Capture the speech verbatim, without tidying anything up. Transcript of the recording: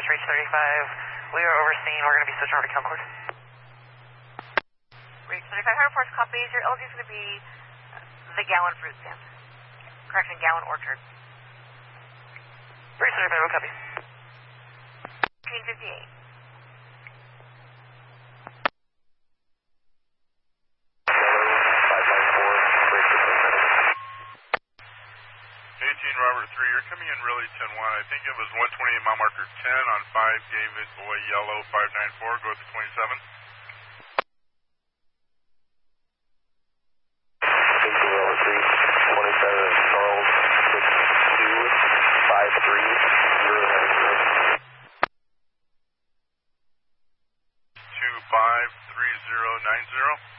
just reached thirty-five. We are overseeing. We're going to be switching over to Concord. Reach thirty-five, Harbor Force copies. Your L G is going to be the Gowan fruit stand. Correction, Gowan Orchard. Reach thirty-five, we'll copy. fifteen fifty-eight. eighteen Robert three, you're coming in really ten one. I think it was one twenty-eight mile marker ten on five, gave it away yellow five nine four, go with the twenty-seven. eighteen Robert three, twenty-seven Charles six two five three zero nine zero. two five three zero nine zero.